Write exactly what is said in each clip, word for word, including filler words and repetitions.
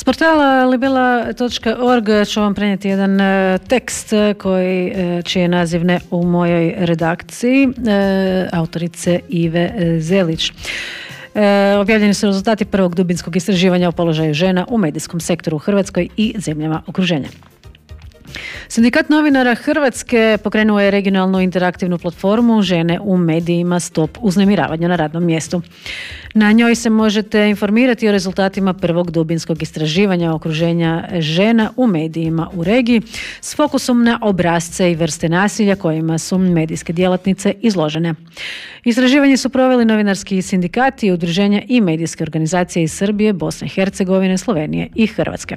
S portala libela točka org ću vam prenijeti jedan tekst koji, čije nazivne u mojoj redakciji, autorice Ive Zelić. E, objavljeni su rezultati prvog dubinskog istraživanja o položaju žena u medijskom sektoru u Hrvatskoj i zemljama okruženja. Sindikat novinara Hrvatske pokrenuo je regionalnu interaktivnu platformu Žene u medijima Stop uznemiravanja na radnom mjestu. Na njoj se možete informirati o rezultatima prvog dubinskog istraživanja okruženja žena u medijima u regiji s fokusom na obrasce i vrste nasilja kojima su medijske djelatnice izložene. Istraživanje su proveli novinarski sindikati, udruženja i medijske organizacije iz Srbije, Bosne i Hercegovine, Slovenije i Hrvatske.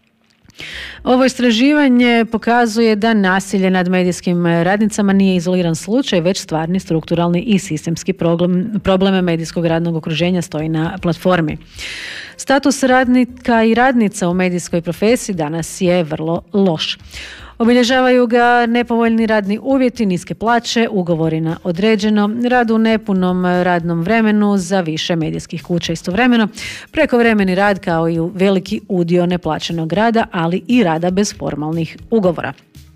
Ovo istraživanje pokazuje da nasilje nad medijskim radnicama nije izoliran slučaj, već stvarni, strukturalni i sistemski problem, probleme medijskog radnog okruženja stoji na platformi. Status radnika i radnica u medijskoj profesiji danas je vrlo loš. Obilježavaju ga nepovoljni radni uvjeti, niske plaće, ugovori na određeno, rad u nepunom radnom vremenu za više medijskih kuća istovremeno, prekovremeni rad kao i veliki udio neplaćenog rada, ali i rada bez formalnih ugovora.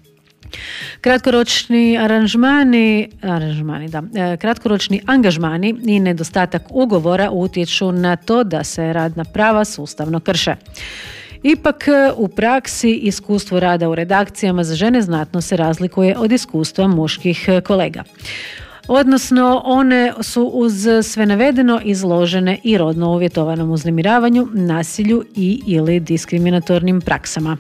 Kratkoročni aranžmani, aranžmani da, kratkoročni angažmani i nedostatak ugovora utječu na to da se radna prava sustavno krše. Ipak u praksi iskustvo rada u redakcijama za žene znatno se razlikuje od iskustva muških kolega. Odnosno, one su uz sve navedeno izložene i rodno uvjetovanom uznemiravanju, nasilju i ili diskriminatornim praksama.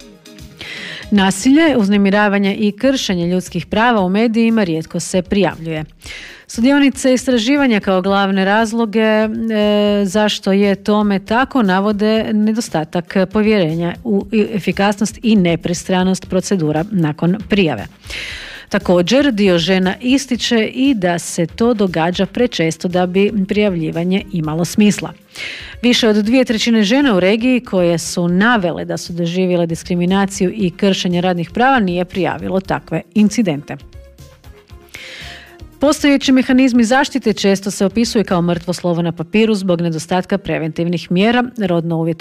Nasilje, uznemiravanje i kršenje ljudskih prava u medijima rijetko se prijavljuje. Sudionice istraživanja kao glavne razloge e, zašto je tome tako navode nedostatak povjerenja u efikasnost i nepristranost procedura nakon prijave. Također, dio žena ističe i da se to događa prečesto da bi prijavljivanje imalo smisla. Više od dvije trećine žena u regiji koje su navele da su doživjele diskriminaciju i kršenje radnih prava nije prijavilo takve incidente. Postojeći mehanizmi zaštite često se opisuju kao mrtvo slovo na papiru zbog nedostatka preventivnih mjera, rodno uvjetovane